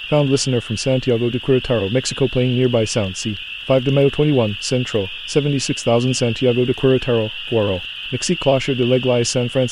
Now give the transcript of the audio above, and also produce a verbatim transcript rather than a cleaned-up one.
Found listener from Santiago de Querétaro, Mexico, playing nearby sound. C. five de Mayo twenty-one, Centro, seventy-six thousand Santiago de Querétaro, Guaro. Mexi Clocher de l'Église San Francisco.